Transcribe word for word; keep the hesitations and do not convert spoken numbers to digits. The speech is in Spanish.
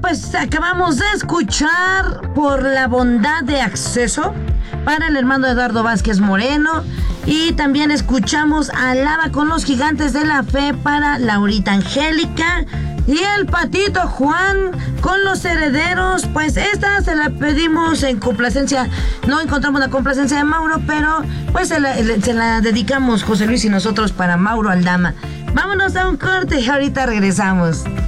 pues acabamos de escuchar Por la bondad de acceso para el hermano Eduardo Vázquez Moreno. Y también escuchamos Alaba con los gigantes de la fe para Laurita Angélica. Y el Patito Juan con los herederos, pues esta se la pedimos en complacencia. No encontramos la complacencia de Mauro, pero pues se la, se la dedicamos José Luis y nosotros para Mauro Aldama. Vámonos a un corte y ahorita regresamos.